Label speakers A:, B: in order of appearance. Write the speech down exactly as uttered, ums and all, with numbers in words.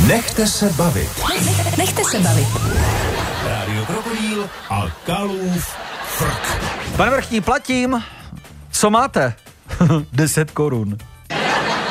A: Nechte se bavit.
B: Nechte se bavit.
A: Rádio Krokodýl a Kalův frk.
C: Pane Vrchní, platím. Co máte? deset korun.